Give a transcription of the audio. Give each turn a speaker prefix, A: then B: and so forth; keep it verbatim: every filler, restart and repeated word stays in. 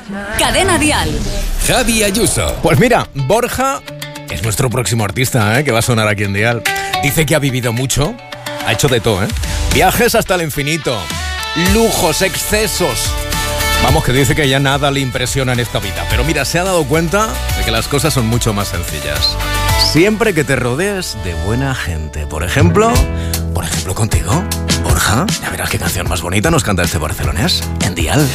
A: Cadena Dial.
B: Javi Ayuso.
C: Pues mira, Borja es nuestro próximo artista, ¿eh? Que va a sonar aquí en Dial. Dice que ha vivido mucho, ha hecho de todo, ¿eh? Viajes hasta el infinito, lujos, excesos. Vamos, que dice que ya nada le impresiona en esta vida. Pero mira, se ha dado cuenta de que las cosas son mucho más sencillas. Siempre que te rodees de buena gente. Por ejemplo, por ejemplo contigo, Borja. Ya verás qué canción más bonita nos canta este barcelonés en Dial.